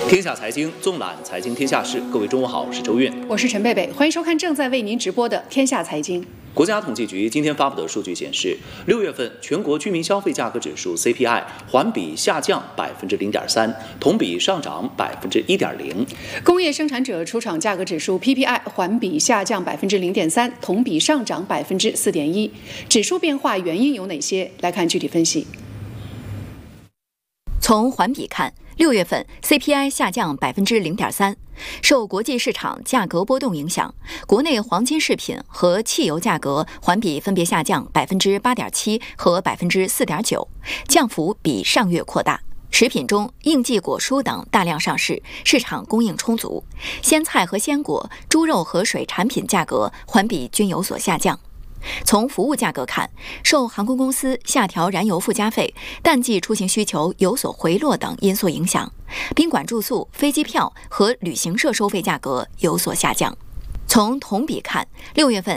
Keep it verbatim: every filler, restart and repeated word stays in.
天下财经纵览财经天下事，各位中午好，我是周韵， 我是陈贝贝，欢迎收看正在为您直播的天下财经。 国家统计局今天发布的数据显示，六月份全国居民消费价格指数 C P I 环比下降百分之零点三，同比上涨百分之一点零。 工业生产者出厂价格指数 P P I 环比下降百分之零点三，同比上涨百分之四点一。指数变化原因有哪些？来看具体分析。 从环比看，六月份 C P I 下降百分之零点三，受国际市场价格波动影响，国内黄金饰品和汽油价格环比分别下降百分之八点七和百分之四点九，降幅比上月扩大。食品中，应季果蔬等大量上市，市场供应充足。鲜菜和鲜果、猪肉和水产品价格环比均有所下降。从服务价格看，受航空公司下调燃油附加费、淡季出行需求有所回落等因素影响，宾馆住宿、飞机票和旅行社收费价格有所下降。从同比看，六月份